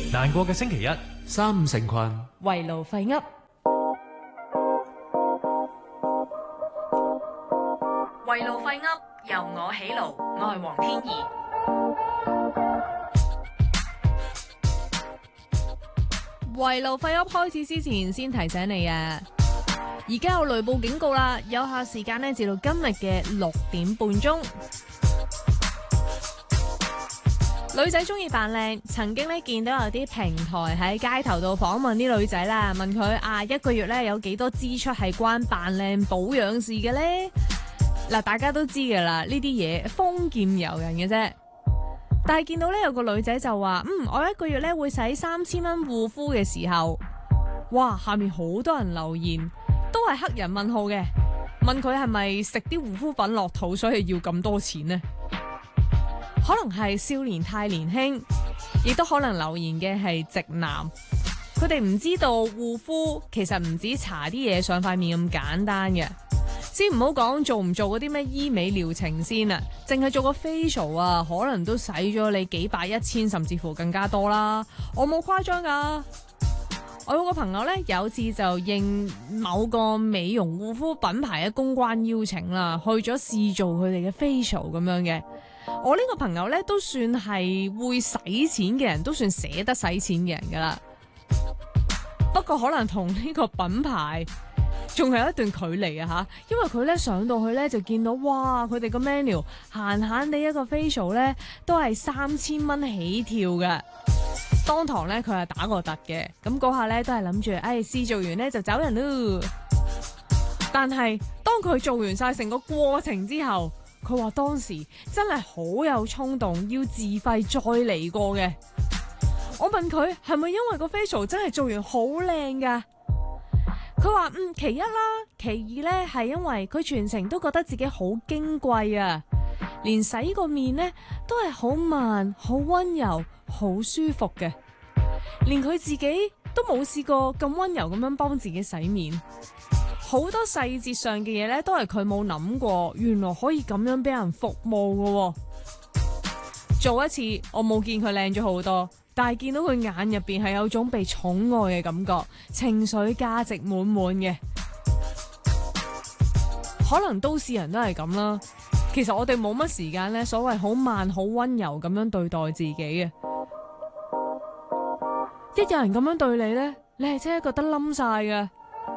難過嘅星期一， 三五成群， 圍爐廢噏。圍爐廢噏，由我起爐，我係黃天怡。圍爐廢噏開始之前，先提醒你啊，而家有雷暴警告啦，有效時間呢，至到今日嘅6點半鐘。女仔中意扮靚，曾經咧見到有啲平台喺街頭度訪問啲女仔啦，問佢一個月咧有幾多支出係關扮靚保養事嘅咧？嗱，大家都知噶啦，呢啲嘢封建遊人嘅啫。但係見到咧有個女仔就話，我一個月咧會使3000蚊護膚嘅時候，哇，下面好多人留言都係黑人問號嘅，問佢係咪食啲護膚品落肚，所以要咁多錢呢？可能係少年太年輕，亦都可能留言嘅係直男，佢哋唔知道護膚其實唔止搽啲嘢上塊面咁簡單嘅。先唔好講做唔做嗰啲咩醫美療程先啊，淨係做個 facial 啊，可能都使咗你幾百1000甚至乎更加多啦。我冇誇張噶，我有個朋友呢，有次就應某個美容護膚品牌嘅公關邀請啦，去咗試做佢哋嘅 facial 咁樣嘅。我呢個朋友呢，都算係會使錢嘅人，都算捨得使錢嘅人噶啦。不過可能同呢個品牌仲係有一段距離啊吓，因為佢呢上到去呢，就見到哇，佢哋個 menu 閒閒地一個 facial 呢，都係3000蚊起跳嘅。當堂呢，佢係打個突嘅，咁嗰下呢，都係諗住，試做完呢就走人咯。但係當佢做完晒成個過程之後，佢話當時真係好有衝動要自費再嚟過嘅。我問佢係咪因為個 facial 真係做完好靚噶？佢話其一啦，其二呢係因為佢全程都覺得自己好矜貴啊，連洗個面呢都係好慢、好溫柔、好舒服嘅，連佢自己都冇試過咁溫柔咁樣幫自己洗面。好多細節上嘅嘢咧，都係佢冇諗過，原來可以咁樣俾人服務嘅喎。做一次，我冇見佢靚咗好多，但係見到佢眼入邊係有種被寵愛嘅感覺，情緒價值滿滿嘅。可能都市人都係咁啦。其實我哋冇乜時間咧，所謂好慢、好溫柔咁樣對待自己嘅。一有人咁樣對你咧，你係真係覺得冧晒嘅。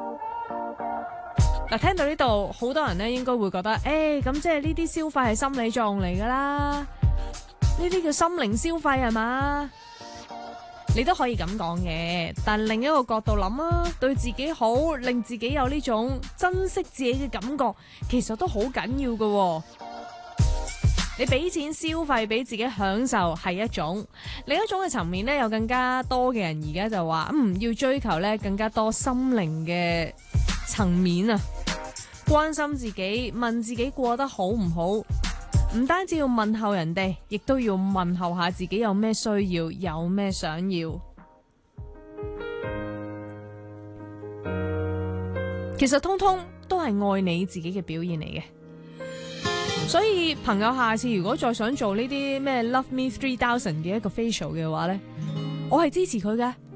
嗱，聽到呢度，好多人咧應該會覺得，咁即係呢啲消費係心理作用嚟噶啦，呢啲叫心靈消費係嘛？你都可以咁講嘅，但另一個角度諗啊，對自己好，令自己有呢種珍惜自己嘅感覺，其實都好緊要噶喎。你俾錢消費俾自己享受係一種，另一種嘅層面咧，有更加多嘅人而家就話，要追求咧更加多心靈嘅層面啊，關心自己，問自己過得好唔好，唔單止要問候人哋，亦都要問候下自己有咩需要，有咩想要。其實通通都係愛你自己嘅表現嚟嘅。所以朋友下次如果再想做呢啲咩 Love Me 3000嘅一個 facial 嘅話呢，我係支持佢嘅。